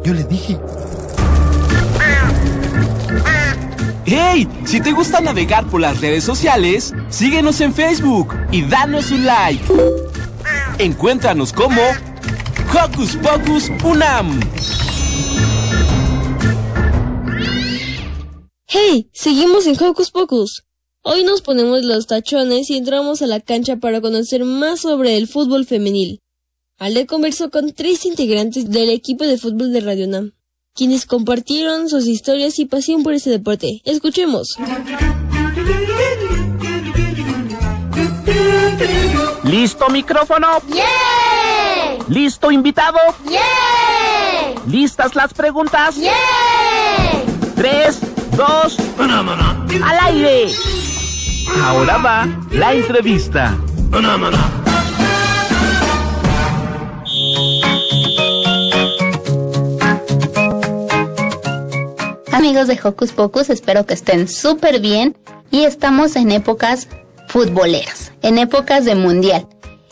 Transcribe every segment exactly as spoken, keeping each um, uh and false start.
Yo le dije. ¡Hey! Si te gusta navegar por las redes sociales, síguenos en Facebook y danos un like. Encuéntranos como Hocus Pocus UNAM. ¡Hey! Seguimos en Hocus Pocus. Hoy nos ponemos los tachones y entramos a la cancha para conocer más sobre el fútbol femenil. Ale conversó con tres integrantes del equipo de fútbol de Radio UNAM, quienes compartieron sus historias y pasión por ese deporte. Escuchemos. ¿Listo micrófono? ¡Yeah! ¿Listo invitado? ¡Yeah! ¿Listas las preguntas? ¡Yeah! Tres, dos, al aire. Ahora va la entrevista. Amigos de Hocus Pocus, espero que estén súper bien y estamos en épocas futboleras, en épocas de mundial.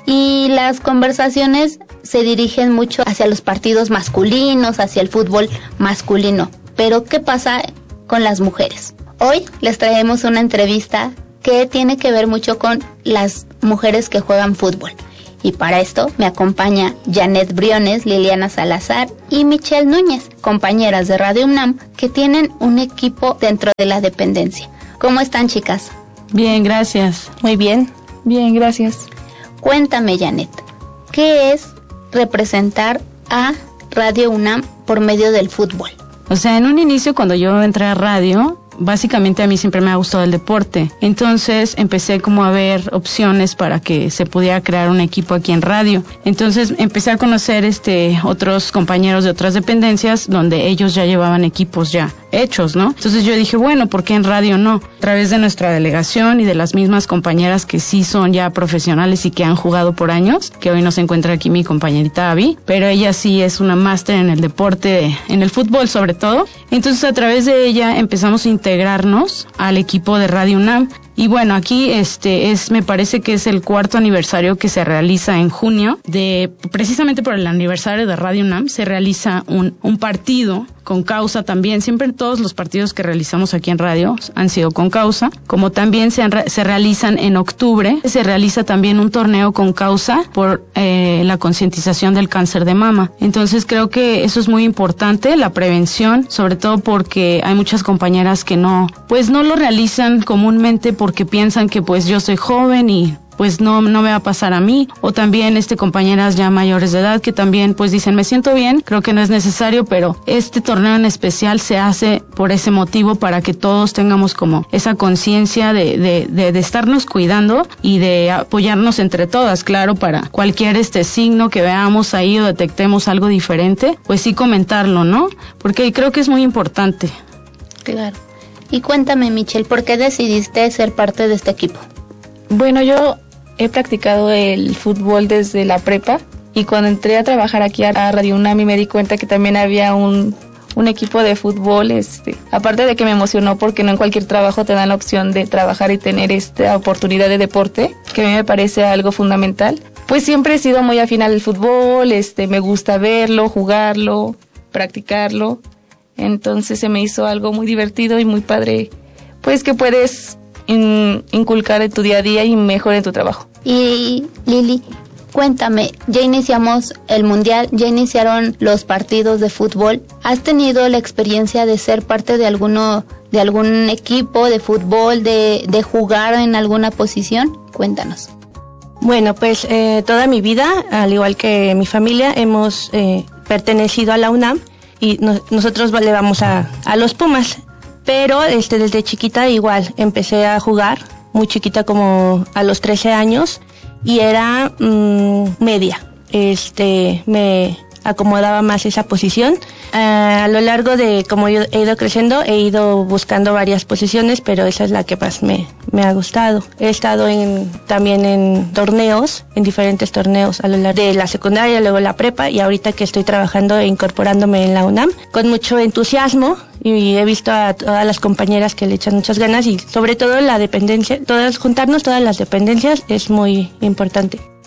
Y las conversaciones se dirigen mucho hacia los partidos masculinos, hacia el fútbol masculino. Pero, ¿qué pasa con las mujeres? Hoy les traemos una entrevista que tiene que ver mucho con las mujeres que juegan fútbol. Y para esto me acompaña Janet Briones, Liliana Salazar y Michelle Núñez, compañeras de Radio UNAM que tienen un equipo dentro de la dependencia. ¿Cómo están, chicas? Bien, gracias. Muy bien. Bien, gracias. Cuéntame, Janet, ¿qué es representar a Radio UNAM por medio del fútbol? O sea, en un inicio, cuando yo entré a radio, básicamente a mí siempre me ha gustado el deporte. Entonces empecé como a ver opciones para que se pudiera crear un equipo aquí en radio. Entonces empecé a conocer este otros compañeros de otras dependencias donde ellos ya llevaban equipos ya hechos, ¿no? Entonces yo dije, bueno, ¿por qué en radio no? A través de nuestra delegación y de las mismas compañeras que sí son ya profesionales y que han jugado por años, que hoy no se encuentra aquí mi compañerita Abby, pero ella sí es una máster en el deporte, en el fútbol sobre todo. Entonces a través de ella empezamos a integrarnos al equipo de Radio UNAM. Y bueno, aquí este es, me parece que es el cuarto aniversario que se realiza en junio, de precisamente por el aniversario de Radio UNAM, se realiza un, un partido con causa también. Siempre todos los partidos que realizamos aquí en radio han sido con causa, como también se, han, se realizan en octubre, se realiza también un torneo con causa por eh, la concientización del cáncer de mama. Entonces creo que eso es muy importante, la prevención, sobre todo porque hay muchas compañeras que no, pues no lo realizan comúnmente porque piensan que pues yo soy joven y pues no, no me va a pasar a mí, o también este compañeras ya mayores de edad que también pues dicen me siento bien, creo que no es necesario, pero este torneo en especial se hace por ese motivo, para que todos tengamos como esa conciencia de, de, de, de estarnos cuidando y de apoyarnos entre todas, claro, para cualquier este signo que veamos ahí o detectemos algo diferente, pues sí comentarlo, ¿no? Porque creo que es muy importante. Claro. Y cuéntame, Michelle, ¿por qué decidiste ser parte de este equipo? Bueno, yo he practicado el fútbol desde la prepa y cuando entré a trabajar aquí a Radio UNAM me di cuenta que también había un, un equipo de fútbol, este, aparte de que me emocionó porque no en cualquier trabajo te dan la opción de trabajar y tener esta oportunidad de deporte, que a mí me parece algo fundamental. Pues siempre he sido muy afín al fútbol, este, me gusta verlo, jugarlo, practicarlo. Entonces se me hizo algo muy divertido y muy padre, pues que puedes in, inculcar en tu día a día y mejor en tu trabajo. Y Lili, cuéntame, ya iniciamos el mundial, ya iniciaron los partidos de fútbol. ¿Has tenido la experiencia de ser parte de alguno, de algún equipo de fútbol, de, de jugar en alguna posición? Cuéntanos. Bueno, pues eh, toda mi vida, al igual que mi familia, hemos eh, pertenecido a la UNAM. Y no, nosotros le vamos a, a los Pumas, pero este, desde chiquita igual empecé a jugar, muy chiquita como a los trece años, y era mmm, media, este, me acomodaba más esa posición. Uh, a lo largo de como yo he ido creciendo, he ido buscando varias posiciones, pero esa es la que más me, me ha gustado. He estado en, también en torneos, en diferentes torneos a lo largo de la secundaria, luego la prepa, y ahorita que estoy trabajando e incorporándome en la UNAM, con mucho entusiasmo, y he visto a todas las compañeras que le echan muchas ganas, y sobre todo la dependencia, todas, juntarnos todas las dependencias es muy importante.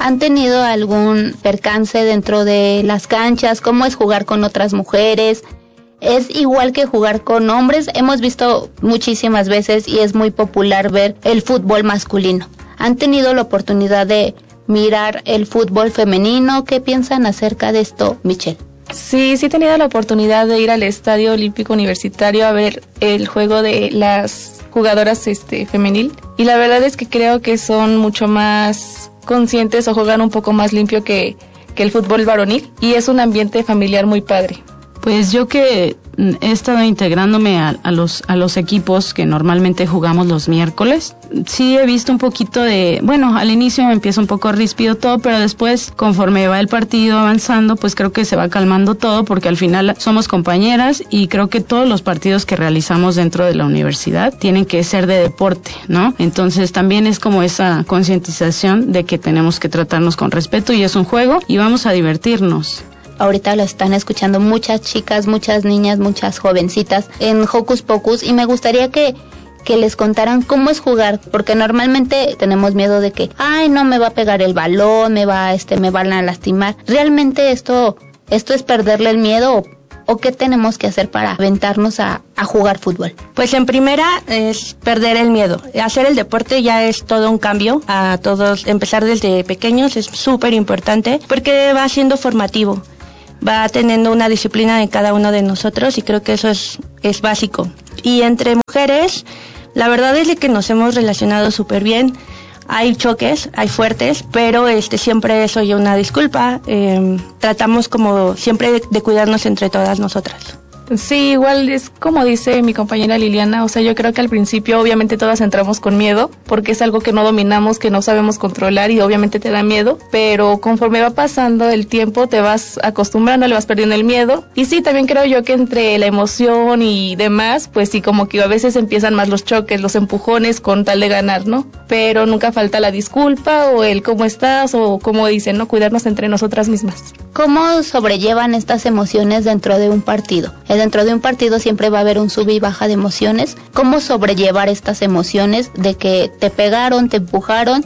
¿Han tenido algún percance dentro de las canchas? ¿Cómo es jugar con otras mujeres? ¿Es igual que jugar con hombres? Hemos visto muchísimas veces y es muy popular ver el fútbol masculino. ¿Han tenido la oportunidad de mirar el fútbol femenino? ¿Qué piensan acerca de esto, Michelle? Sí, sí he tenido la oportunidad de ir al Estadio Olímpico Universitario a ver el juego de las jugadoras este, femenil. Y la verdad es que creo que son mucho más conscientes o juegan un poco más limpio que, que el fútbol varonil. Y es un ambiente familiar muy padre. Pues yo que he estado integrándome a, a los a los equipos que normalmente jugamos los miércoles, sí he visto un poquito de, bueno, al inicio empieza un poco ríspido todo, pero después, conforme va el partido avanzando, pues creo que se va calmando todo, porque al final somos compañeras y creo que todos los partidos que realizamos dentro de la universidad tienen que ser de deporte, ¿no? Entonces también es como esa concientización de que tenemos que tratarnos con respeto y es un juego y vamos a divertirnos. Ahorita lo están escuchando muchas chicas, muchas niñas, muchas jovencitas en Hocus Pocus y me gustaría que, que les contaran cómo es jugar, porque normalmente tenemos miedo de que, ay, no me va a pegar el balón, me va, este, me van a lastimar. ¿Realmente esto, esto es perderle el miedo o, o qué tenemos que hacer para aventarnos a, a jugar fútbol? Pues en primera es perder el miedo. Hacer el deporte ya es todo un cambio a todos. Empezar desde pequeños es súper importante porque va siendo formativo. Va teniendo una disciplina en cada uno de nosotros y creo que eso es, es básico. Y entre mujeres, la verdad es de que nos hemos relacionado súper bien. Hay choques, hay fuertes, pero este siempre es oye una disculpa. Eh, tratamos como siempre de, de cuidarnos entre todas nosotras. Sí, igual es como dice mi compañera Liliana, o sea, yo creo que al principio obviamente todas entramos con miedo, porque es algo que no dominamos, que no sabemos controlar y obviamente te da miedo, pero conforme va pasando el tiempo te vas acostumbrando, le vas perdiendo el miedo. Y sí, también creo yo que entre la emoción y demás, pues sí, como que a veces empiezan más los choques, los empujones con tal de ganar, ¿no? Pero nunca falta la disculpa o el cómo estás o como dicen, ¿no? Cuidarnos entre nosotras mismas. ¿Cómo sobrellevan estas emociones dentro de un partido? Dentro de un partido siempre va a haber un sub y baja de emociones. ¿Cómo sobrellevar estas emociones de que te pegaron, te empujaron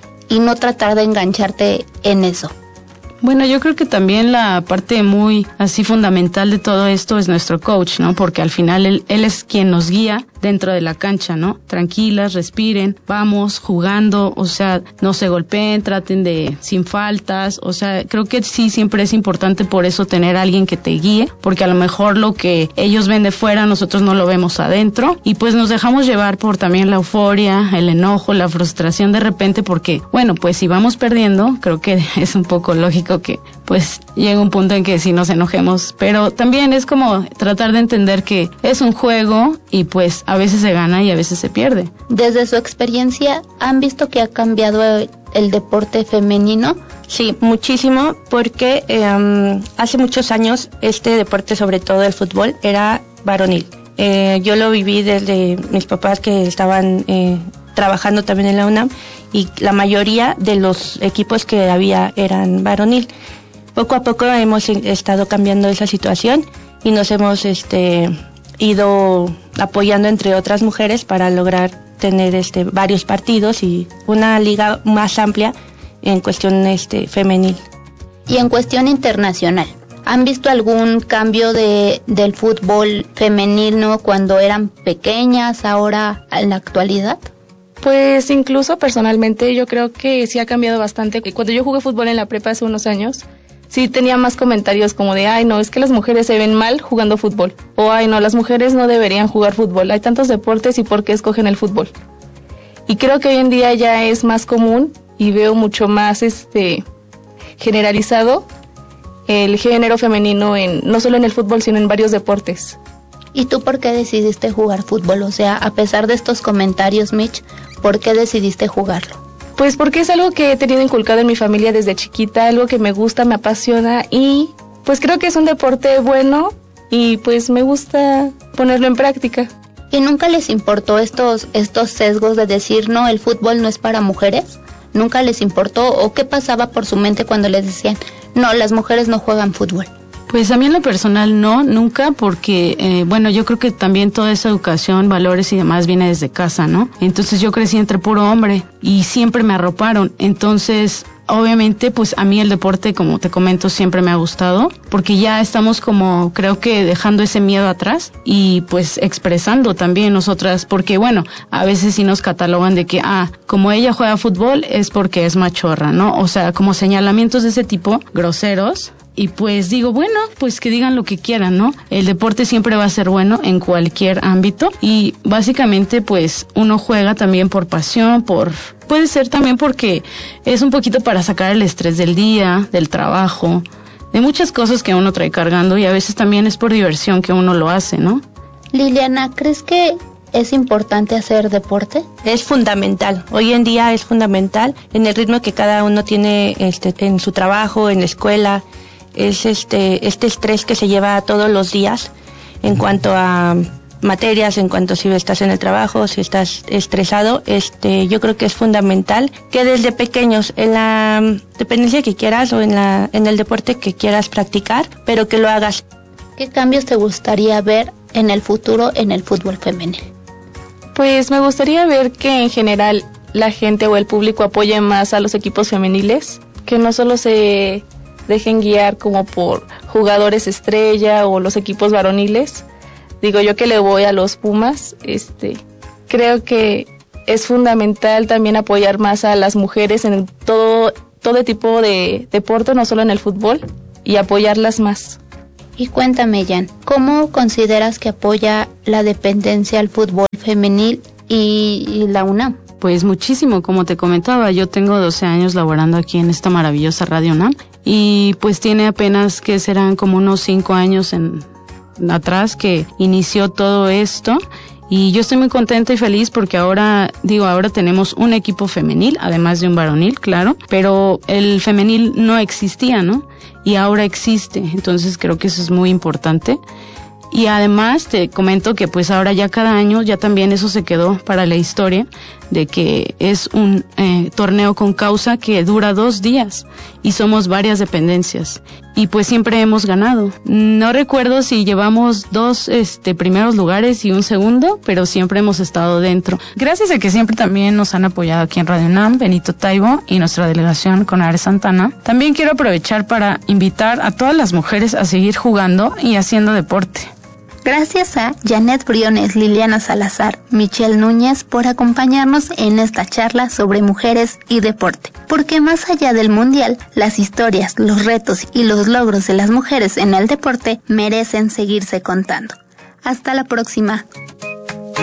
y no tratar de engancharte en eso? Bueno, yo creo que también la parte muy así fundamental de todo esto es nuestro coach, ¿no? Porque al final él, él es quien nos guía dentro de la cancha, ¿no? Tranquilas, respiren, vamos jugando, o sea, no se golpeen, traten de sin faltas, o sea, creo que sí siempre es importante por eso tener a alguien que te guíe, porque a lo mejor lo que ellos ven de fuera nosotros no lo vemos adentro y pues nos dejamos llevar por también la euforia, el enojo, la frustración de repente porque, bueno, pues si vamos perdiendo, creo que es un poco lógico que pues llega un punto en que sí nos enojemos, pero también es como tratar de entender que es un juego y pues a veces se gana y a veces se pierde. Desde su experiencia, ¿han visto que ha cambiado el, el deporte femenino? Sí, muchísimo, porque eh, hace muchos años este deporte, sobre todo el fútbol, era varonil. Eh, yo lo viví desde mis papás que estaban eh, trabajando también en la UNAM y la mayoría de los equipos que había eran varonil. Poco a poco hemos estado cambiando esa situación y nos hemos este ido apoyando entre otras mujeres para lograr tener este varios partidos y una liga más amplia en cuestión este femenil. Y en cuestión internacional, ¿han visto algún cambio de del fútbol femenino cuando eran pequeñas, ahora en la actualidad? Pues incluso personalmente yo creo que sí ha cambiado bastante. Cuando yo jugué fútbol en la prepa hace unos años, sí tenía más comentarios como de, ay no, es que las mujeres se ven mal jugando fútbol. O ay no, las mujeres no deberían jugar fútbol. Hay tantos deportes y ¿por qué escogen el fútbol? Y creo que hoy en día ya es más común y veo mucho más este generalizado el género femenino en no solo en el fútbol, sino en varios deportes. ¿Y tú por qué decidiste jugar fútbol? O sea, a pesar de estos comentarios, Mitch, ¿por qué decidiste jugarlo? Pues porque es algo que he tenido inculcado en mi familia desde chiquita, algo que me gusta, me apasiona y pues creo que es un deporte bueno y pues me gusta ponerlo en práctica. ¿Y nunca les importó estos, estos sesgos de decir, no, el fútbol no es para mujeres? ¿Nunca les importó o qué pasaba por su mente cuando les decían, no, las mujeres no juegan fútbol? Pues a mí en lo personal no, nunca, porque, eh, bueno, yo creo que también toda esa educación, valores y demás viene desde casa, ¿no? Entonces yo crecí entre puro hombre y siempre me arroparon. Entonces, obviamente pues a mí el deporte, como te comento, siempre me ha gustado, porque ya estamos como creo que dejando ese miedo atrás y pues expresando también nosotras, porque bueno, a veces sí nos catalogan de que ah, como ella juega fútbol es porque es machorra, ¿no? O sea, como señalamientos de ese tipo, groseros. Y pues digo, bueno, pues que digan lo que quieran, ¿no? El deporte siempre va a ser bueno en cualquier ámbito y básicamente pues uno juega también por pasión, por puede ser también porque es un poquito para sacar el estrés del día, del trabajo, de muchas cosas que uno trae cargando y a veces también es por diversión que uno lo hace, ¿no? Liliana, ¿crees que es importante hacer deporte? Es fundamental. Hoy en día es fundamental en el ritmo que cada uno tiene este, en su trabajo, en la escuela. Es este este estrés que se lleva todos los días en cuanto a materias, en cuanto si estás en el trabajo, si estás estresado, este yo creo que es fundamental que desde pequeños en la dependencia que quieras o en la en el deporte que quieras practicar, pero que lo hagas. ¿Qué cambios te gustaría ver en el futuro en el fútbol femenil? Pues me gustaría ver que en general la gente o el público apoye más a los equipos femeniles, que no solo se dejen guiar como por jugadores estrella o los equipos varoniles. Digo yo que le voy a los Pumas, este, creo que es fundamental también apoyar más a las mujeres en todo, todo tipo de deporte, no solo en el fútbol, y apoyarlas más. Y cuéntame, Jan, ¿cómo consideras que apoya la dependencia al fútbol femenil y, y la UNAM? Pues muchísimo, como te comentaba, yo tengo doce años laborando aquí en esta maravillosa Radio UNAM y pues tiene apenas que serán como unos cinco años en atrás que inició todo esto y yo estoy muy contenta y feliz porque ahora, digo, ahora tenemos un equipo femenil, además de un varonil, claro, pero el femenil no existía, ¿no? Y ahora existe, entonces creo que eso es muy importante. Y además te comento que pues ahora ya cada año ya también eso se quedó para la historia de que es un eh, torneo con causa que dura dos días y somos varias dependencias y pues siempre hemos ganado. No recuerdo si llevamos dos este primeros lugares y un segundo, pero siempre hemos estado dentro. Gracias a que siempre también nos han apoyado aquí en Radio UNAM, Benito Taibo y nuestra delegación con Ares Santana. También quiero aprovechar para invitar a todas las mujeres a seguir jugando y haciendo deporte. Gracias a Janet Briones, Liliana Salazar, Michelle Núñez por acompañarnos en esta charla sobre mujeres y deporte. Porque más allá del mundial, las historias, los retos y los logros de las mujeres en el deporte merecen seguirse contando. Hasta la próxima.